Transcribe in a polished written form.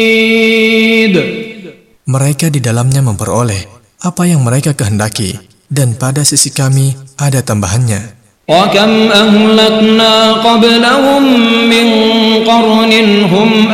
Mereka di dalamnya memperoleh apa yang mereka kehendaki, dan pada sisi kami ada tambahannya. وَكَمْ أَهْلَكْنَا قَبْلَهُمْ مِنْ قَرْنٍ هُمْ